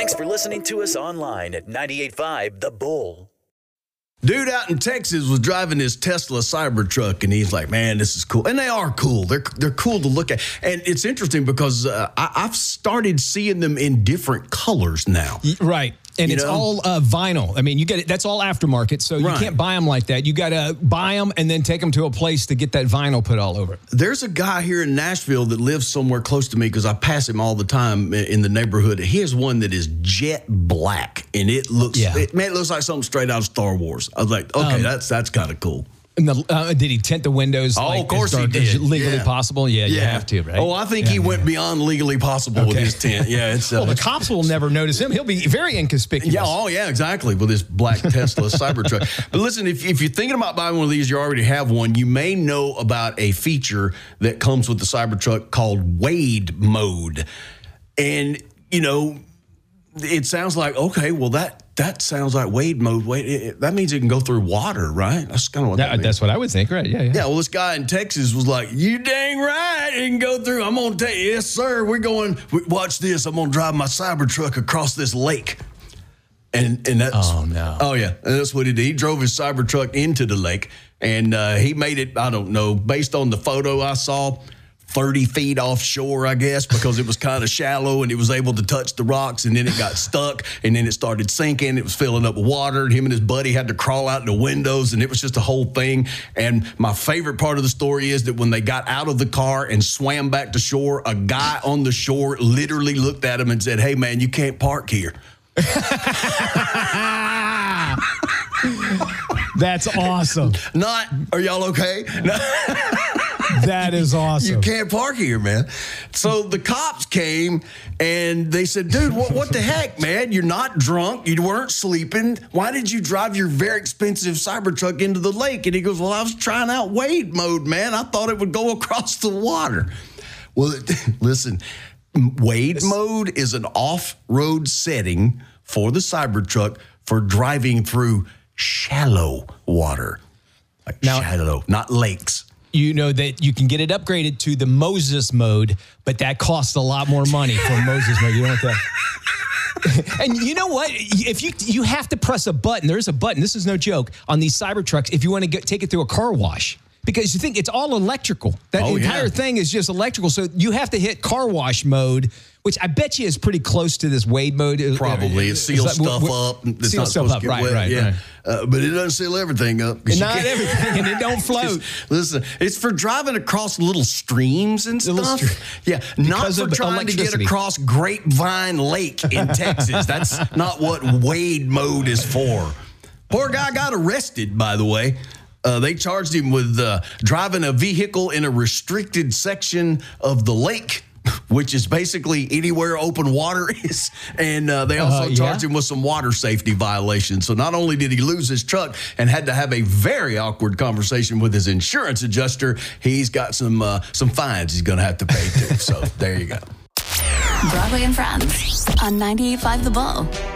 Thanks for listening to us online at 98.5 The Bull. Dude out in Texas was driving his Tesla Cybertruck, and he's like, man, this is cool. And they are cool. They're cool to look at. And it's interesting because I've started seeing them in different colors now. Right. And it's all vinyl. I mean, you get it. That's all aftermarket, so you can't buy them like that. You got to buy them and then take them to a place to get that vinyl put all over it. There's a guy here in Nashville that lives somewhere close to me because I pass him all the time in the neighborhood. He has one that is jet black, and it looks, it looks like something straight out of Star Wars. I was like, okay, that's kind of cool. And did he tint the windows? Of course he did. Legally possible? Yeah, you have to, right? Oh, I think he went beyond legally possible with his tint. Yeah, it's well, the cops will never notice him. He'll be very inconspicuous. Yeah, exactly, with his black Tesla Cybertruck. But listen, if you're thinking about buying one of these, you already have one, you may know about a feature that comes with the Cybertruck called Wade Mode. And, you know, it sounds like, okay, well, that sounds like Wade Mode. That means it can go through water, right? That's kind of what that means. That's what I would think, right? Yeah. Yeah, well, this guy in Texas was like, you dang right, it can go through. I'm going to tell you, yes, sir, watch this. I'm going to drive my Cybertruck across this lake. And that's, oh, no. Oh, yeah. And that's what he did. He drove his Cybertruck into the lake, and he made it, I don't know, based on the photo I saw, 30 feet offshore, I guess, because it was kind of shallow and it was able to touch the rocks, and then it got stuck, and then it started sinking. It was filling up with water, and him and his buddy had to crawl out the windows, and it was just a whole thing. And my favorite part of the story is that when they got out of the car and swam back to shore, a guy on the shore literally looked at him and said, hey, man, you can't park here. That's awesome. Are y'all okay? That is awesome. You can't park here, man. So the cops came and they said, dude, what the heck, man? You're not drunk. You weren't sleeping. Why did you drive your very expensive Cybertruck into the lake? And he goes, well, I was trying out Wade Mode, man. I thought it would go across the water. Well, listen, Wade Mode is an off-road setting for the Cybertruck for driving through shallow water. Shallow, not lakes. You know that you can get it upgraded to the Moses mode, but that costs a lot more money for Moses mode. You don't have to. And you know what? If you have to press a button, there's a button. This is no joke on these Cybertrucks. If you want to take it through a car wash, because you think it's all electrical. That entire thing is just electrical. So you have to hit car wash mode, which I bet you is pretty close to this Wade mode. Probably. It seals stuff up. It's not supposed to get wet. Right. But it doesn't seal everything up. Not everything, and it don't float. Listen, it's for driving across little streams and stuff. Yeah, not for trying to get across Grapevine Lake in Texas. That's not what Wade Mode is for. Poor guy got arrested, by the way. They charged him with driving a vehicle in a restricted section of the lake, which is basically anywhere open water is. And they also charged him with some water safety violations. So not only did he lose his truck and had to have a very awkward conversation with his insurance adjuster, he's got some fines he's going to have to pay too. So there you go. Broadway and Friends on 98.5 The Bull.